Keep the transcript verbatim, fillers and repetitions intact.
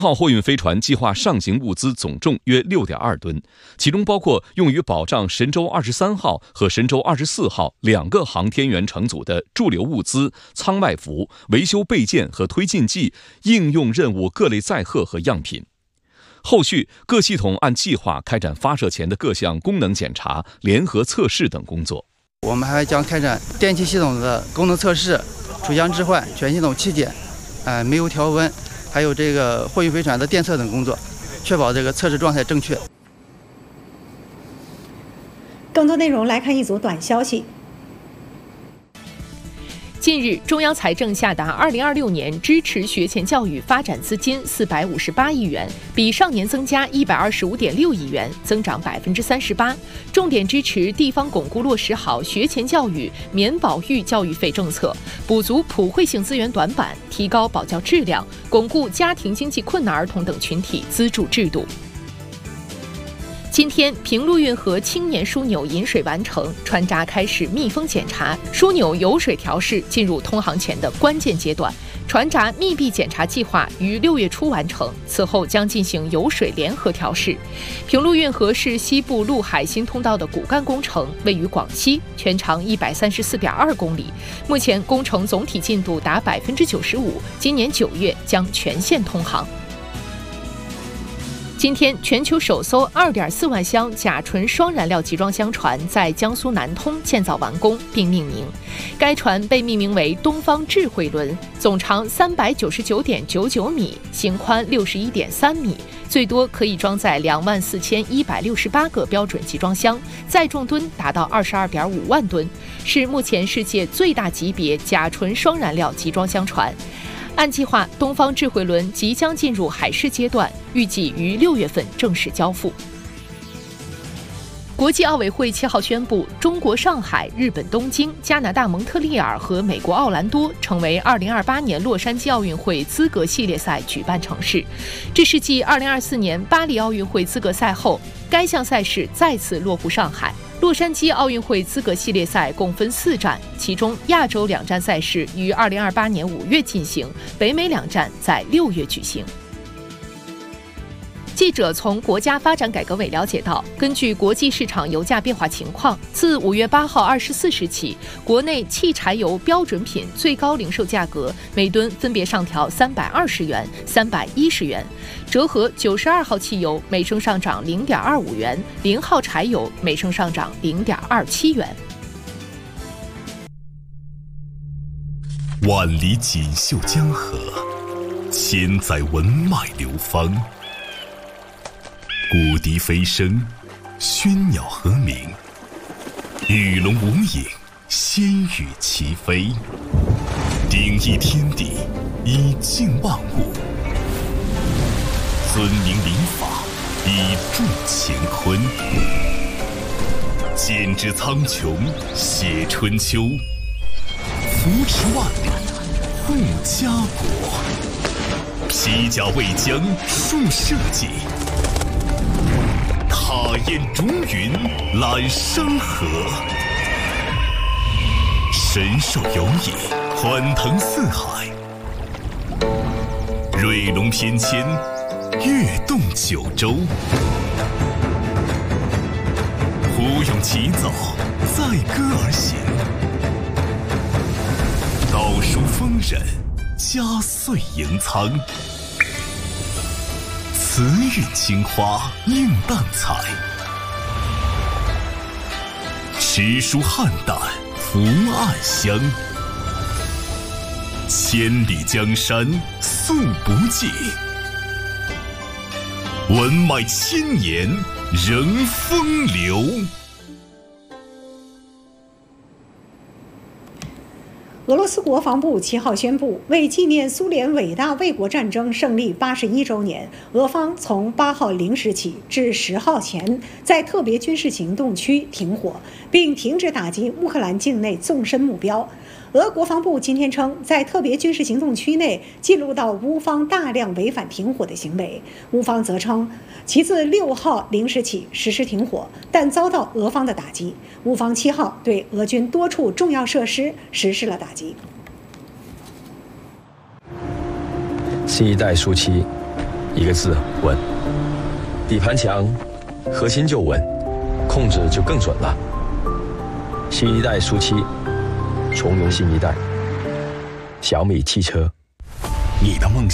号货运飞船计划上行物资总重约 六点二吨，其中包括用于保障神舟二十三号和神舟二十四号两个航天员乘组的驻留物资、舱外服、维修备件和推进剂、应用任务各类载荷和样品。后续各系统按计划开展发射前的各项功能检查、联合测试等工作。 我们还将开展电气系统的功能测试、主相置换、全系统气检、呃煤油调温，还有这个货运飞船的电测等工作，确保这个测试状态正确。 更多内容来看一组短消息。 近日，中央财政下达二零二六年支持学前教育发展资金四百五十八亿元，比上年增加一百二十五点六亿元，增长百分之三十八。重点支持地方巩固落实好学前教育、免保育教育费政策，补足普惠性资源短板，提高保教质量，巩固家庭经济困难儿童等群体资助制度。今天，平陆运河青年枢纽引水完成，船闸开始密封检查，枢纽油水调试进入通航前的关键阶段。船闸密闭检查计划于六月初完成，此后将进行油水联合调试。平陆运河是西部陆海新通道的骨干工程，位于广西，全长一百三十四点二公里。目前工程总体进度达百分之九十五，今年九月将全线通航。今天，全球首艘 二点四万箱甲醇双燃料集装箱船在江苏南通建造完工并命名。该船被命名为东方智慧轮，总长三百九十九点九九米，型宽六十一点三米，最多可以装载两万四千一百六十八个标准集装箱，载重吨达到二十二点五万吨，是目前世界最大级别甲醇双燃料集装箱船。按计划，东方智慧轮即将进入海试阶段，预计于六月份正式交付。国际奥委会七号宣布，中国上海、日本东京、加拿大蒙特利尔和美国奥兰多成为二零二八年洛杉矶奥运会资格系列赛举办城市。这是继二零二四年巴黎奥运会资格赛后，该项赛事再次落户上海。洛杉矶奥运会资格系列赛共分四站，其中亚洲两站赛事于二零二八年五月进行，北美两站在六月举行。记者从国家发展改革委了解到，根据国际市场油价变化情况，自五月八号二十四时起，国内汽柴油标准品最高零售价格每吨分别上调三百二十元、三百一十元，折合九十二号汽油每升上涨零点二五元，零号柴油每升上涨零点二七元。 万里锦绣江河，千载文脉流芳。古笛飞声，喧鸟和鸣，鱼龙无影，仙羽齐飞。鼎益天地，以静万物；尊明礼法，以助乾坤。剪纸苍穹，写春秋；扶持万里，护家国。披甲为将，树社稷。踏烟逐云，揽山河。神兽游弋，欢腾四海。瑞龙翩跹，跃动九州。胡咏起早，载歌而行。道书丰稔，佳岁迎苍。慈韵青花映淡彩，诗书汉旦福暗香。千里江山诉不尽，文脉千年仍风流。 俄罗斯国防部七号宣布，为纪念苏联伟大卫国战争胜利八十一周年，俄方从八号零时起至十号前，在特别军事行动区停火，并停止打击乌克兰境内纵深目标。俄国防部今天称，在特别军事行动区内记录到乌方大量违反停火的行为。乌方则称，其自六号零时起实施停火，但遭到俄方的打击。乌方七号对俄军多处重要设施实施了打击。 期待暑期， 一个字稳。底盘强，核心就稳，控制就更准了。新一代苏七，从容新一代。小米汽车， 你的梦